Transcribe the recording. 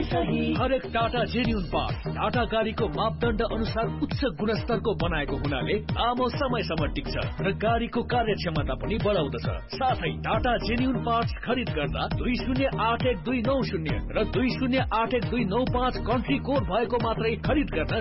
हरेक Tata genuine part Tata गाडीको मापदण्ड अनुसार उच्च गुणस्तरको बनाएको हुनाले लामो समयसम्म टिक्छ र गाडीको कार्यक्षमता पनि बढाउँदछ। साथै टाटा जेन्युन पार्ट्स खरिद गर्दा 20812990 र 20812995 कन्ट्री कोड भएको मात्रै खरिद गर्न